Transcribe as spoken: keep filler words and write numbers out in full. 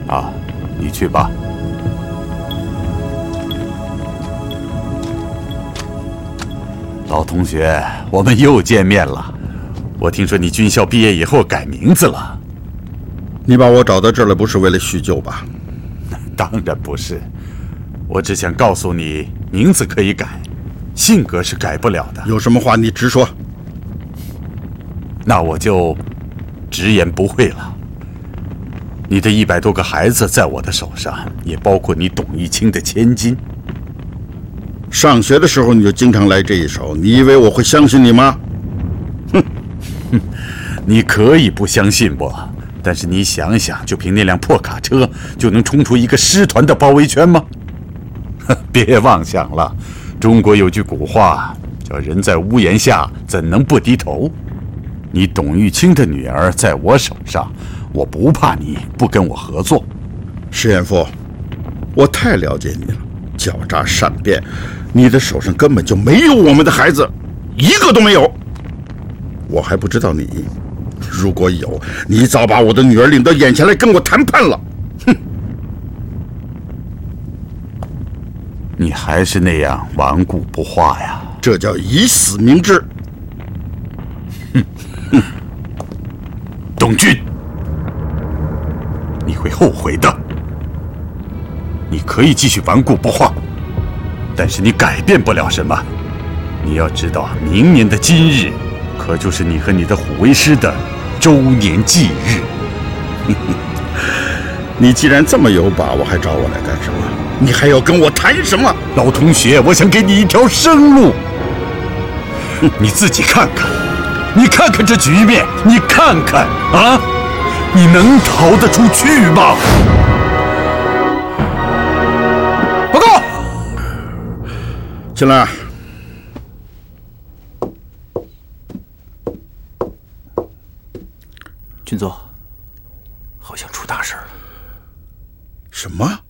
啊，你去吧。老同学，我们又见面了。我听说你军校毕业以后改名字了。 你把我找到这儿来，不是为了叙旧吧？ 当然不是，我只想告诉你，名字可以改，性格是改不了的。 有什么话你直说。 那我就直言不讳了。你的一百多个孩子在我的手上，也包括你董一清的千金。 上学的时候你就经常来这一手，你以为我会相信你吗？ 哼哼，你可以不相信我，但是你想想，就凭那辆破卡车，就能冲出一个师团的包围圈吗？别妄想了，中国有句古话叫“人在屋檐下，怎能不低头”。你董玉清的女儿在我手上，我不怕你不跟我合作。 石彦夫，我太了解你了，狡诈善变，你的手上根本就没有我们的孩子，一个都没有。我还不知道你，如果有，你早把我的女儿领到眼前来跟我谈判了。哼！ 你还是那样顽固不化呀， 这叫以死明志。 哼哼，董俊，你会后悔的。你可以继续顽固不化，但是你改变不了什么。你要知道，明年的今日，可就是你和你的虎威师的周年忌日。 你既然这么有把握，还找我来干什么？你还要跟我谈什么？ 老同学，我想给你一条生路。你自己看看，你看看这局面，你看看啊，你能逃得出去吗？报告， 进来。 军座，好像出大事了。 什么？